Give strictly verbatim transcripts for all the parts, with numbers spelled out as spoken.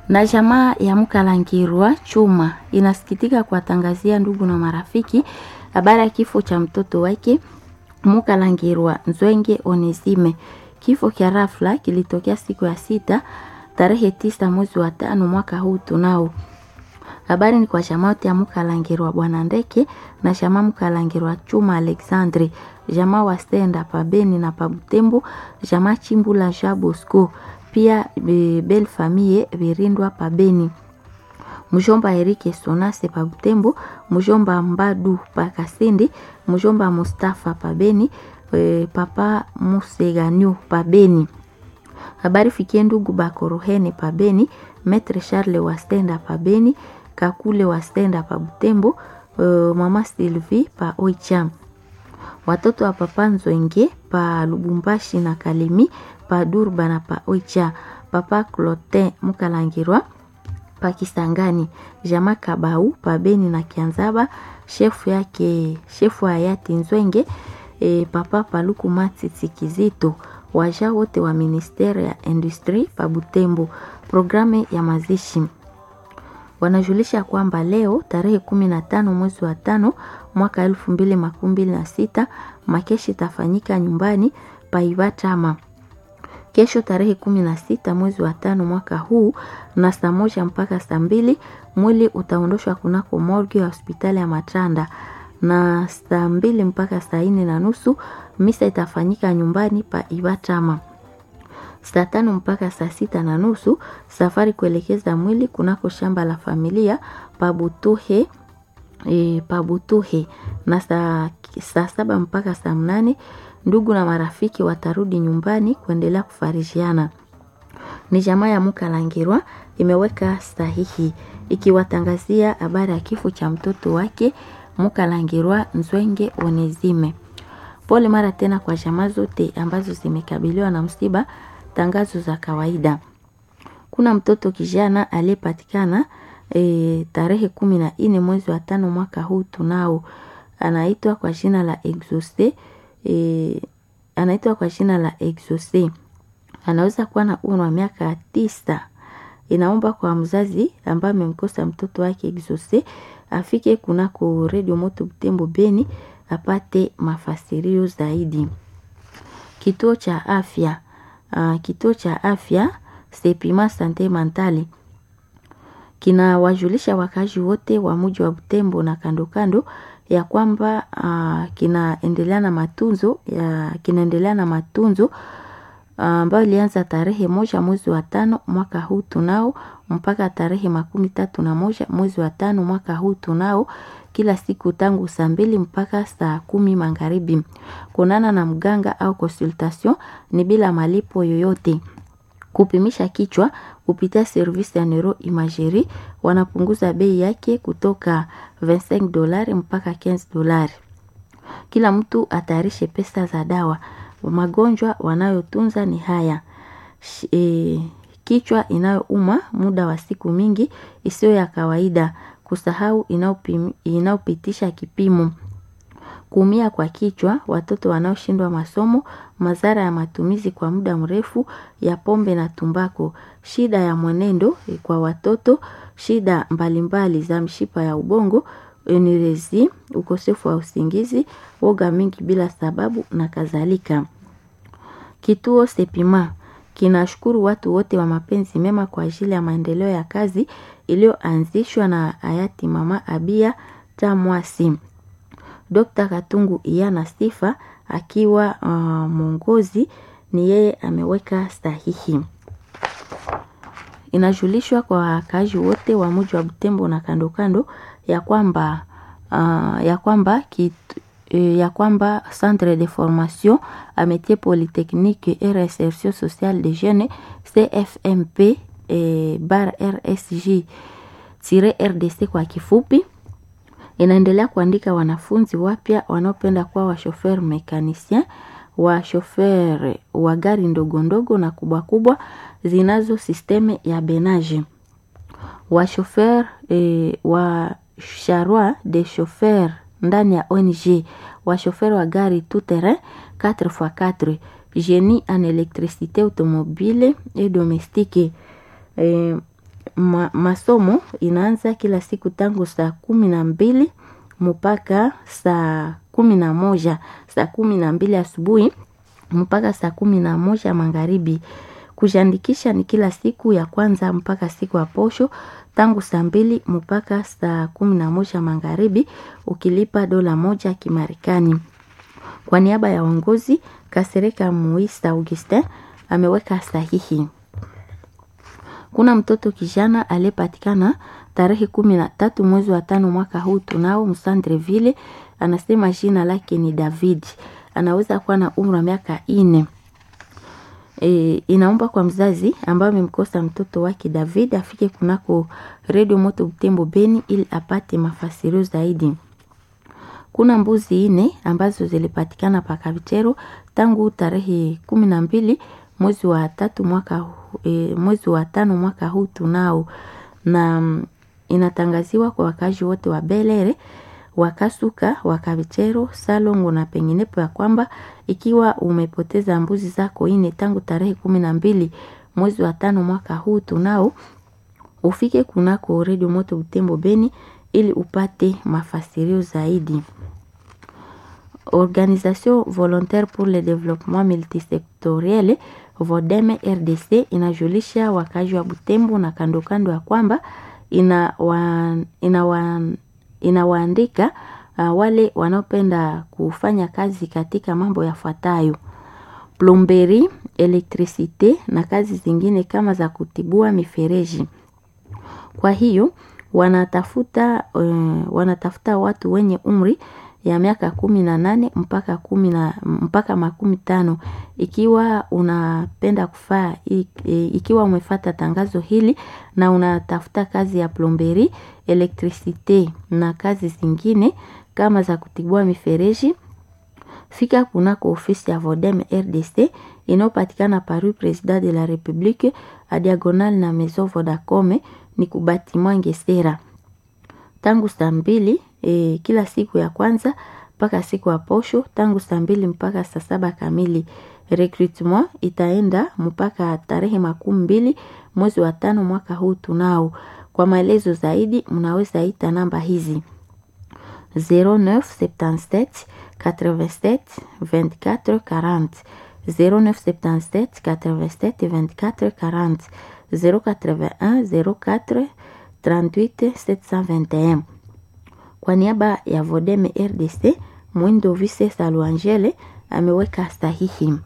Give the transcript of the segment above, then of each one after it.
Na jamaa ya Mukalangirwa Chuma inasikitika kuwatangazia ndugu na marafiki habari ya kifo cha mtoto wake Mukalangirwa Nzwenge Onesime. Kifo kia rafla kilitokea siku ya sita tarehe tisa mwezi wa tano mwaka huu tunao. Habari ni kwa jamaa yote ya Mukalangirwa Bwana Ndeke na jamaa Mukalangirwa Chuma Alexandre, jamaa wa Stenda pa Beni na pa Butembo, jamaa Chimbula Jabosco, pia be, Belle Famille Virindwa pa Beni. Mjomba Erike Sonase pa Butembo, mjomba Mbadu pa Kasindi, mjomba Mustafa pa Beni, e, papa Museganyu pa Beni. Habari fikie ndugu Bakorohene pa Beni, Maître Charles wa Stenda pa Beni, Kakule wa Stenda pa Butembo, uh, mama Sylvie pa Oicha. Watoto wa papa Nzwenge pa Lubumbashi na Kalemi, pa Durba na pa Oicha. Papa Clotin Mukalangirwa pa Kisangani, jamaa Kabau pa Beni na Kianzaba, shefu yake shefu hayati Nzwenge, e, papa Paluku Matiti Kizito, waja wote wa ministeri ya industry pa Butembo. Programe ya mazishi wanajulisha kwamba leo tarehe kumi na tano mwezi wa tano mwaka elfu mbili makumi mbili na sita makeshi tafanyika nyumbani pa Ivatama. Kesho tarehe kumi na sita mwezi wa tano mwaka huu na saa moja mpaka saa mbili mwili utaondoshwa kunako morgue ya hospitali ya Matanda, na saa mbili mpaka saa nne na nusu misa itafanyika nyumbani pa Ivatama. Saa tano mpaka saa sita na nusu safari kuelekeza mwili kunako shamba la familia Pabutuhe, e, Pabutuhe, na saa, saa saba mpaka saa mnane ndugu na marafiki watarudi nyumbani kuendelea kufarijiana. Ni jamaa ya Mukalangirwa imeweka sahihi ikiwatangazia habari ya kifo cha mtoto wake Mukalangirwa Nzwenge Onesime. Pole mara tena kwa jamaa zote ambazo zimekabiliwa na msiba. Tangazo za kawaida. Kuna mtoto kijana aliyepatikana e, tarehe kumi na nne mwezi wa tano mwaka huu tunao. Anaitwa kwa jina la Exauce. E, anaitwa kwa jina la Exauce. Anaweza kuwa na umri wa miaka tisa. Inaomba kwa mzazi ambaye amemkosa mtoto wake Exauce afike kunako Radio Moto Butembo Beni apate mafasirio zaidi. Kituo cha afya Uh, kituo cha afya Sepima Sante Mentale kina wajulisha wakazi wote wa mji wa Butembo na kando kando ya kwamba uh, kinaendelea na matunzo ya kinaendelea na matunzo ambayo uh, ilianza tarehe moja mwezi wa tano mwaka huu tunao mpaka tarehe makumi tatu na moja mwezi wa tano mwaka huu tunao, kila siku tangu saa mbili mpaka saa kumi magharibi. Kunana na mganga au consultation ni bila malipo yoyote. Kupimisha kichwa kupitia service ya neuro imagerie wanapunguza bei yake kutoka vingt-cinq dollars mpaka quinze dollars. Kila mtu atayarishe pesa za dawa. Magonjwa wanayotunza ni haya: e, kichwa inayouma muda wa siku mingi isiyo ya kawaida, kusahau inayopitisha kipimo, kuumia kwa kichwa, watoto wanaoshindwa masomo, madhara ya matumizi kwa muda mrefu ya pombe na tumbako, shida ya mwenendo kwa watoto, shida mbalimbali za mshipa ya ubongo, enurezi, ukosefu wa usingizi, woga mingi bila sababu na kadhalika. Kituo Sepima kinashukuru watu wote wa mapenzi mema kwa ajili ya maendeleo ya kazi iliyoanzishwa na hayati Mama Abia Tamwasi. Dokta Katungu Iyana Sifa akiwa uh, mwongozi ni yeye ameweka sahihi. Inajulishwa kwa wakazi wote wa mji wa Butembo na kando kando ya kwamba uh, ya kwamba kitu ya kwamba Centre de Formation à Métier Polytechnique et Réinsertion Sociale des Jeunes C F M P e, bar R S J R D C kwa kifupi inaendelea kuandika wanafunzi wapya wanaopenda kuwa wa chauffeur mécanicien, wa chauffeur wa gari ndogo ndogo na kubwa kubwa zinazo systeme ya benage, wa chauffeur e, wa charroi de chauffeur ndani ya O N G, wa chauffeur wa gari tout terrain quatre par quatre, génie en électricité automobile et domestique, e, ma, masomo inaanza kila siku tangu saa kumi na mbili mpaka saa kumi na moja, saa kumi na mbili asubuhi mpaka saa kumi na moja magharibi. Kujiandikisha ni kila siku ya kwanza mpaka siku ya posho tangu saa mbili mpaka saa kumi na moja magharibi, ukilipa dola moja Kimarekani. Kwa niaba ya uongozi, Kasereka Muisa Augustin ameweka sahihi. Kuna mtoto kijana aliyepatikana tarehe kumi na tatu mwezi wa tano mwaka huu tunao Msandreville, anasema jina lake ni David. Anaweza kuwa na umri wa miaka nne. E, inaomba kwa mzazi ambaye amemkosa mtoto wake David afike kunako Radio Moto Butembo Beni ili apate mafasirio zaidi. Kuna mbuzi nne ambazo zilipatikana pa Kabitero tangu tarehe kumi na mbili mwezi wa tatu mwaka e, mwezi wa tano mwaka huu tunao, na mm, inatangaziwa kwa wakazi wote wa Belere, Wakasuka, Wakabitero, Salongo na penginepo ya kwamba ikiwa umepoteza mbuzi zako ine tangu tarehe kumi na mbili mwezi wa tano mwaka huu tunao, ufike kunako Radio Moto Butembo Beni ili upate mafasirio zaidi. Organisation volontaire pour le développement multisectoriel Vodeme R D C inajulisha wakazi wa Butembo na kando kando ya kwamba ina wa, ina wa, inawaandika uh, wale wanaopenda kufanya kazi katika mambo yafuatayo: plomberi, elektricite na kazi zingine kama za kutibua mifereji. Kwa hiyo wanatafuta uh, wanatafuta watu wenye umri ya miaka kumi na nane mpaka kumi na mpaka makumi tano. Ikiwa unapenda kufaa, ikiwa umefuata tangazo hili na unatafuta kazi ya plomberi, elektricite na kazi zingine kama za kutibua mifereji, fika kunako ofisi ya Vodeme R D C inayopatikana Paris President de la République a diagonal na Maison Vodacom, ni kubatima Ngesera, tangu saa mbili e, kila siku ya kwanza mpaka siku ya posho tangu saa mbili mpaka saa saba kamili. Recruitment itaenda mpaka tarehe makumi mbili mwezi wa tano mwaka huu tunao. Kwa maelezo zaidi mnaweza ita namba hizi: zero neuf soixante-dix-sept quatre-vingt-sept vingt-quatre quarante, zero neuf soixante-dix-sept quatre-vingt-sept vingt-quatre quarante, zero quatre-vingt-un zero quatre trente-huit sept cent vingt et un. Kwa niaba ya Vodeme R D C, Mwindo Vise Saluangele ameweka sahihi.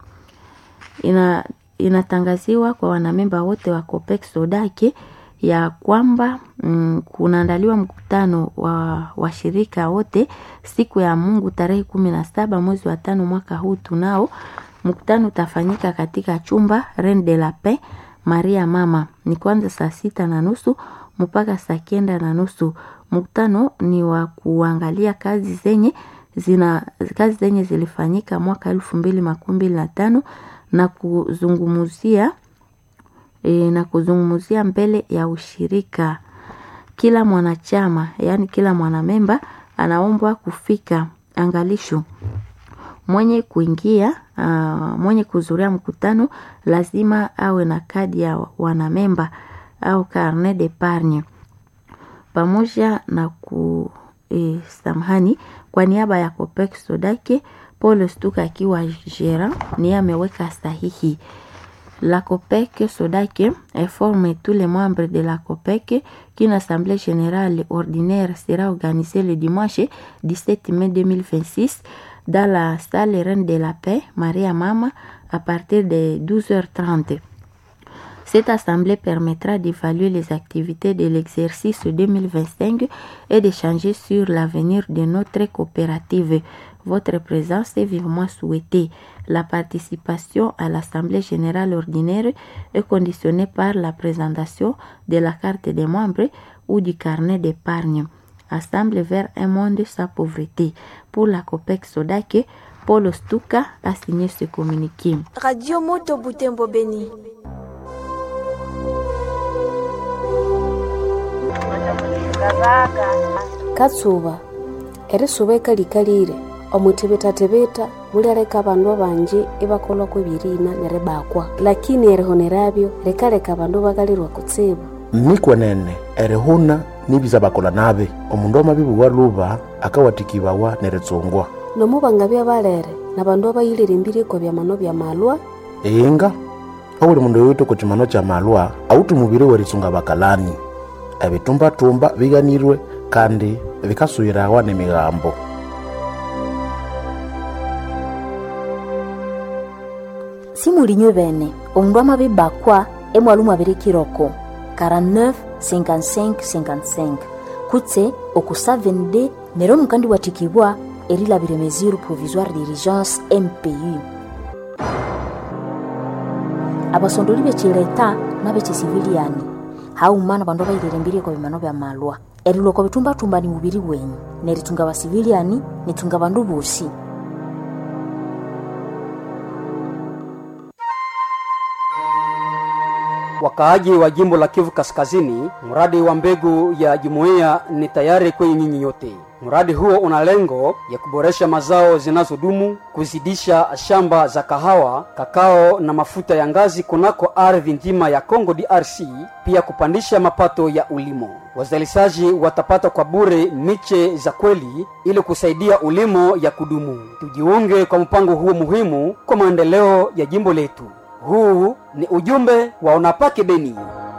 Ina inatangaziwa kwa wanamemba wote wa Copec Sodake ya kwamba mm, kunaandaliwa mkutano wa washirika wote siku ya Mungu tarehe kumi na saba mwezi wa tano mwaka huu tunao. Mkutano utafanyika katika chumba Reine de la Paix Maria Mama, ni kwanza saa sita na nusu mpaka saa kenda na nusu. Mkutano ni wa kuangalia kazi zenye zina kazi zenye zilifanyika mwaka elfu mbili makumi mbili na tano na kuzungumzia e, na kuzungumzia mbele ya ushirika. Kila mwanachama, yani kila mwanamemba anaombwa kufika. Angalisho: mwenye kuingia uh, mwenye kuzuria mkutano lazima awe na kadi ya wanamemba au carnet d'épargne pamoja na ku e, samhani. Kwa niaba ya Copec Sodake, Paul Stuka akiwa gérant ni ameweka sahihi. La Copec Sodake informe tous les membres de la Copec qu'une assemblée générale ordinaire sera organisée le dimanche dix-sept mai deux mille vingt-six dans la salle Reine de la Paix Maria Mama à partir de douze heures trente. Cette assemblée permettra d'évaluer les activités de l'exercice deux mille vingt-cinq et d'échanger sur l'avenir de notre coopérative. Votre présence est vivement souhaitée. La participation à l'Assemblée générale ordinaire est conditionnée par la présentation de la carte des membres ou du carnet d'épargne. Assemble vers un monde sans pauvreté. Pour la Copec Sodake, Paul Stuka a signé ce communiqué. Radio Moto Butembo Beni. Katsuba erisuba ekalikalire omwitibita-tibita mulireka abandu abanji ibakolwa kwebirina neribakwa, lakini erihonerabyo rikaleka abandu bakalirwa kutsibu nikwenene erihuna nibiza bakola nabe omundu amabibu waluba akawatikibawa neretsungwa nomubanga byabalere nabandu abayilire embiriko byamano byamalwa inga awuli mundu yoyito ku kimano kya malwa awuti mubiri weritsunga bakalani ebitumbatumba biganirwe kandi bikasuyirawa n'emigambo. Simulinywe bene omundu amabibakwa emwalumu abiri kiroko quarante-neuf cinquante-cinq cinquante-cinq kutse okusa vingt-deux nero mukandi watikibwa erilabire mesure provisoire d'urgence M P U. Abasondoli bechileta na bechisiviliani haumana bandu abayirire mbiri kwa bimano bya malwa erilo kwa bitumba tumba ni mubiri wenyu neritunga basiviliani nitunga bandu bosi. Wakaaji wa jimbo la Kivu Kaskazini, mradi wa mbegu ya jumuiya ni tayari kwenye nyinyi nyote. Mradi huo una lengo ya kuboresha mazao zinazodumu, kuzidisha shamba za kahawa, kakao na mafuta ya ngazi kunako ardhi nzima ya Kongo D R C, pia kupandisha mapato ya ulimo. Wazalishaji watapata kwa bure miche za kweli ili kusaidia ulimo ya kudumu. Tujiunge kwa mpango huo muhimu kwa maendeleo ya jimbo letu. Huu ni ujumbe wa Unapake Beni.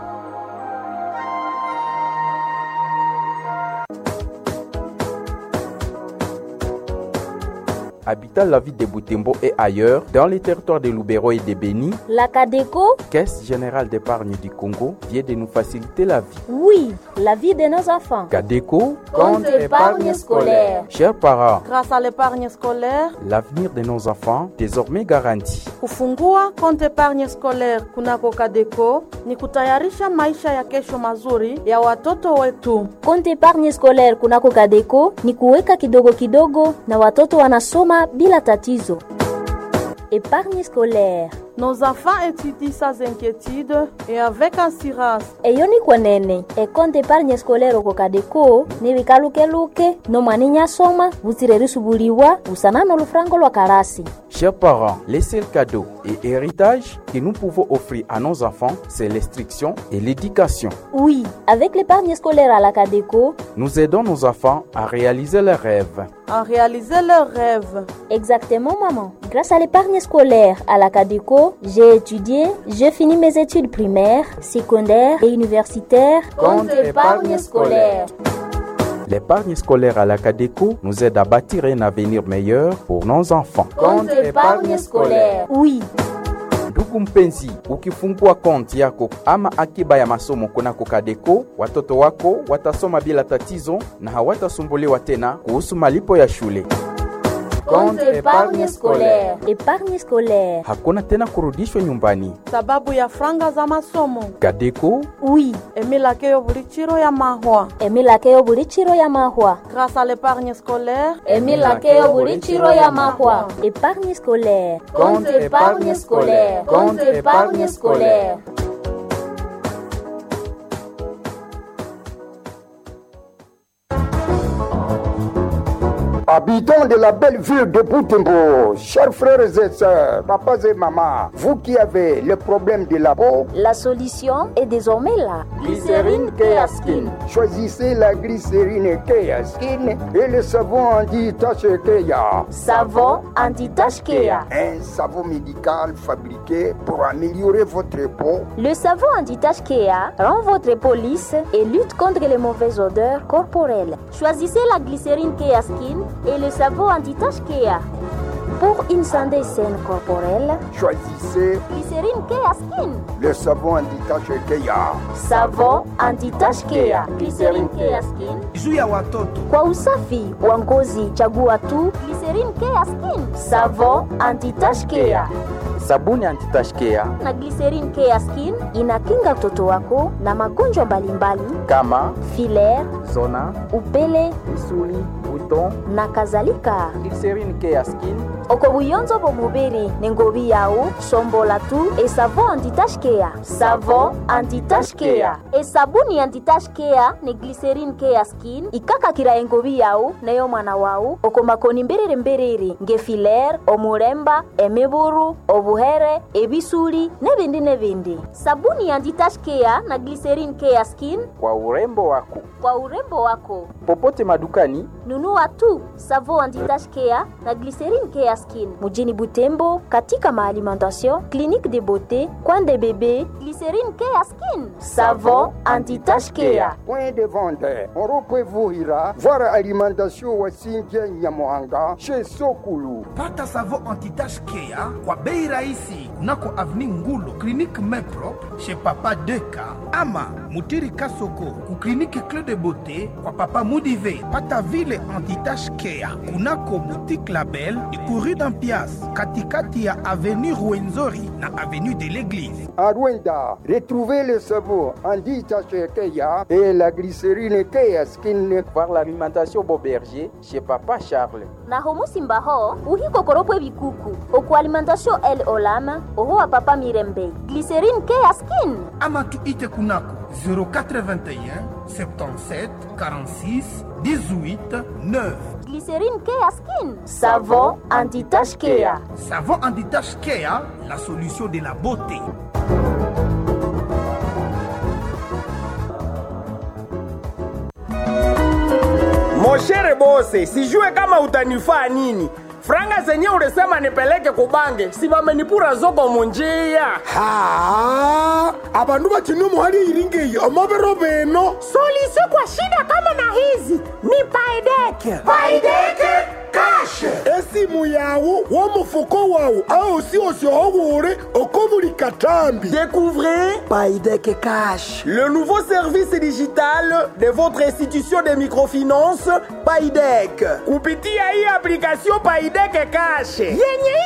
Habitant la ville de Butembo et ailleurs, dans les territoires de Lubero et de Beni, la CADECO, Caisse Générale d'Épargne du Congo, vient de nous faciliter la vie. Oui, la vie de nos enfants. CADECO, compte épargne scolaire. Chers parents, grâce à l'épargne scolaire, l'avenir de nos enfants désormais garanti. Kufungua compte épargne scolaire kunako CADECO ni kutayarisha maisha ya kesho mazuri ya watoto wetu. Compte épargne scolaire kunako CADECO ni kuweka kidogo kidogo na watoto wanasoma bila tatizo. Épargne scolaire. Nos enfants étudient sans inquiétude et avec assurance. Eyo ni kwenene e compte épargne scolaire oko CADECO ni bikaluke luke no mwaninya soma butirerusubuliwa usana no lufrango lwa karasi. Chers parents, les seuls cadeaux et héritages que nous pouvons offrir à nos enfants, c'est l'instruction et l'éducation. Oui, avec l'épargne scolaire à la CADECO, nous aidons nos enfants à réaliser leurs rêves. À réaliser leurs rêves. Exactement, maman. Grâce à l'épargne scolaire à la CADECO, j'ai étudié, j'ai fini mes études primaires, secondaires et universitaires. Compte épargne scolaire. L'épargne scolaire à la CADECO nous aide à bâtir un avenir meilleur pour nos enfants. Compte épargne scolaire. Oui. Ndugu mpenzi, ukifungua konti yako ama akiba ya masomo kunako CADECO, watoto wako watasoma bila tatizo na hawatasumbuliwa tena kuhusu malipo ya shule. Compte épargne scolaire. Épargne scolaire. Hakuna tena kurudishwa nyumbani sababu ya franga za masomo. CADECO, oui. Emilakeo bulichiro ya mahwa. Emilakeo bulichiro ya mahwa. Grâce à l'épargne scolaire. Emilakeo bulichiro ya mahwa. Épargne scolaire. Compte épargne scolaire. Compte épargne scolaire. Habitants de la belle ville de Butembo, chers frères et sœurs, papas et mamans, vous qui avez le problème de la peau, la solution est désormais là. Glycérine Keaskin. Choisissez la glycérine Keaskin et le savon anti-tache Kea. Savon anti-tache Kea. Un savon médical fabriqué pour améliorer votre peau. Le savon anti-tache Kea rend votre peau lisse et lutte contre les mauvaises odeurs corporelles. Choisissez la glycérine Keaskin et le savon anti-tache Kea. Pour une santé saine corporelle, choisissez glycérine Keaskin. Le savon anti-tache Kea. Savon anti-tache Kea. Glycérine Keaskin. Zuia watoto. Kwa usafi wa ngozi chagua tu glycérine Keaskin. Savon anti-tache Kea. Sabuni anti-tache Kea na glycérine Keaskin inakinga mtoto wako na magonjwa mbalimbali kama filaire, zona, upele, misuli, bouton na kadhalika. Glycerine Care Skin oko buyonzo bomubiri nengobi yau sombola tu esavo anti-tache Care. Savon anti-tache Care esabuni anti-tache Care ne Glycerine Care Skin ikaka kira engobi yau neyo mwana wau oko makoni mbiriri mbiriri ngefiler omuremba emiburu obuhere ebisuri nebindi nebindi. Sabuni anti-tache Care na Glycerine Care Skin kwa urembo wako, kwa urembo wako popote madukani. Nunua tu savon anti-tache Care na Glycerine Care Skin mujini Butembo katika maalimentation Clinique de Beauté Coin de Bébé. Glycerine Care Skin savon anti-tache Care. Point de vente Oropevuhira voir alimentation Wasingia Nyamohanga chez Sokulu. Pata savon anti-tache Care kwa bei rahisi kunako avenue Ngulu Clinique Meprop chez Papa Deka ama Mutiri Kasoko ku Clinique Clé de Beauté kwa Papa Mudive. Pata vile anti-tache Care kunako Boutique Label ikuri d'Ampias katikati ya avenue Rwenzori na avenue de l'Église. À Rwanda, retrouvez le savon anti-tache Care et la Glycerine Care Skin par l'alimentation Beauberger chez Papa Charles. Na homo simbaho uhiko koropwe bikuku oku alimentation El Olama oho wa Papa Mirembe. Glycerine Care Skin ama tu ite kunako zéro quatre vingt et un soixante-dix-sept quarante-six dix-huit neuf. Glycerine Care Skin savon anti-tache Care. Savon anti-tache Care, la solution de la beauté. Moshere bose, sijue kama utanifaa nini. Franga zenye ulisema nipeleke kubange, si bamenipura zoko munjia. Haa, abandu bachinumu hali iringi omobero beno. Solution kwa shida kama na hizi ni Paideke. Paideke cash. Esimu yawu wo mufuko wawu au si osyohowure okomuli katambi. Découvrez Paideke Cash, le nouveau service digital de votre institution de microfinance Paideke. Kupitia hii application Paideke Cash yenye